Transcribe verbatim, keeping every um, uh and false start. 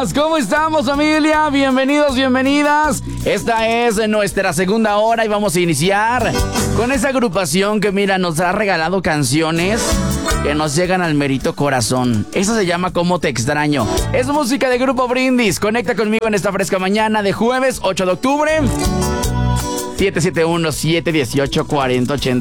días, ¿cómo estamos, familia? Bienvenidos, bienvenidas. Esta es nuestra segunda hora y vamos a iniciar con esa agrupación que, mira, nos ha regalado canciones que nos llegan al merito corazón. Eso se llama Cómo te extraño. Es música de Grupo Brindis. Conecta conmigo en esta fresca mañana de jueves ocho de octubre. siete siete uno, siete uno ocho, cuatro cero ocho cero.